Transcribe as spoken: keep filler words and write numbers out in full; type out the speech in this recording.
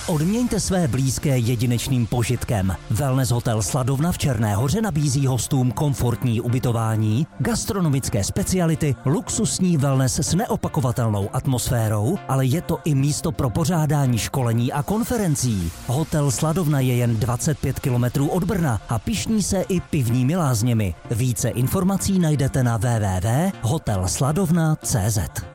Odměňte své blízké jedinečným požitkem. Wellness hotel Sladovna v Černé Hoře nabízí hostům komfortní ubytování, gastronomické speciality, luxusní wellness s neopakovatelnou atmosférou, ale je to i místo pro pořádání školení a konferencí. Hotel Sladovna je jen dvacet pět kilometrů od Brna a pyšní se i pivními lázněmi. Více informací najdete na w w w tečka hotel sladovna tečka c z.